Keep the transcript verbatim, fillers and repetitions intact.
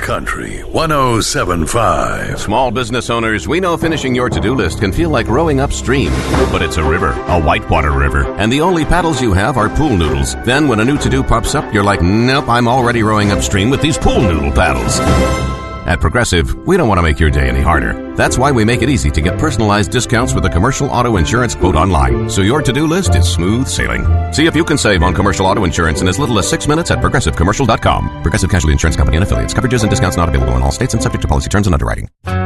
Country one oh seven point five. Small business owners, we know finishing your to-do list can feel like rowing upstream, but it's a river, a whitewater river, and the only paddles you have are pool noodles. Then when a new to-do pops up, you're like, nope, I'm already rowing upstream with these pool noodle paddles. At Progressive, we don't want to make your day any harder. That's why we make it easy to get personalized discounts with a commercial auto insurance quote online, so your to-do list is smooth sailing. See if you can save on commercial auto insurance in as little as six minutes at progressive commercial dot com. Progressive Casualty Insurance Company and affiliates. Coverages and discounts not available in all states and subject to policy terms and underwriting.